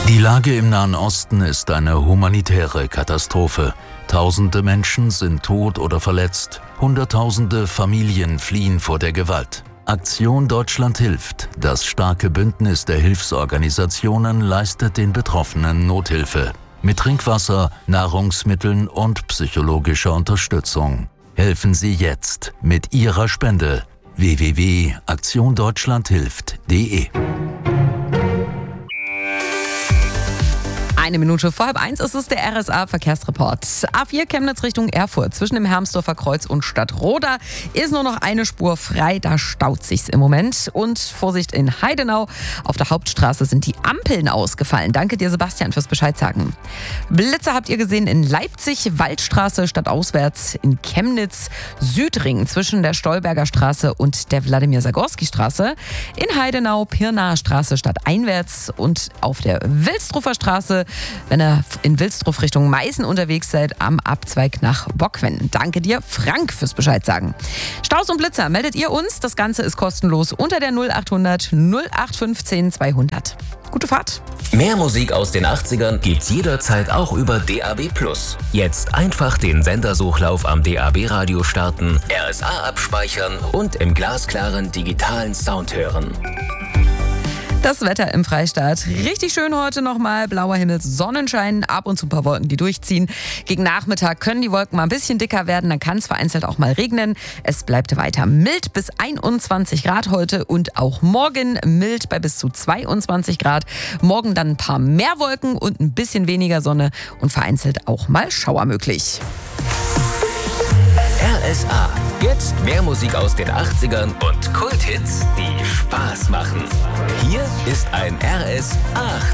Die Lage im Nahen Osten ist eine humanitäre Katastrophe. Tausende Menschen sind tot oder verletzt. Hunderttausende Familien fliehen vor der Gewalt. Aktion Deutschland hilft, das starke Bündnis der Hilfsorganisationen, leistet den Betroffenen Nothilfe. Mit Trinkwasser, Nahrungsmitteln und psychologischer Unterstützung. Helfen Sie jetzt mit Ihrer Spende. www.aktiondeutschlandhilft.de. 1 Minute vor 12:30 ist es der RSA-Verkehrsreport. A4 Chemnitz Richtung Erfurt zwischen dem Hermsdorfer Kreuz und Stadtroda ist nur noch eine Spur frei, da staut sich's im Moment. Und Vorsicht in Heidenau, auf der Hauptstraße sind die Ampeln ausgefallen. Danke dir, Sebastian, fürs Bescheid sagen. Blitzer habt ihr gesehen in Leipzig, Waldstraße stadtauswärts in Chemnitz, Südring zwischen der Stolberger Straße und der Wladimir-Sagorski-Straße, in Heidenau, Pirnaer Straße stadteinwärts und auf der Wilsdruffer Straße, wenn ihr in Wilsdruff Richtung Meißen unterwegs seid, am Abzweig nach Bockwen. Danke dir, Frank, fürs Bescheid sagen. Staus und Blitzer meldet ihr uns. Das Ganze ist kostenlos unter der 0800 0815 200. Gute Fahrt. Mehr Musik aus den 80ern gibt's jederzeit auch über DAB+. Jetzt einfach den Sendersuchlauf am DAB-Radio starten, RSA abspeichern und im glasklaren digitalen Sound hören. Das Wetter im Freistaat. Richtig schön heute nochmal. Blauer Himmel, Sonnenschein, ab und zu ein paar Wolken, die durchziehen. Gegen Nachmittag können die Wolken mal ein bisschen dicker werden. Dann kann es vereinzelt auch mal regnen. Es bleibt weiter mild bis 21 Grad heute und auch morgen mild bei bis zu 22 Grad. Morgen dann ein paar mehr Wolken und ein bisschen weniger Sonne und vereinzelt auch mal Schauer möglich. RSA. Jetzt mehr Musik aus den 80ern und Kulthits, die Spaß machen. Hier ist ein RS 8.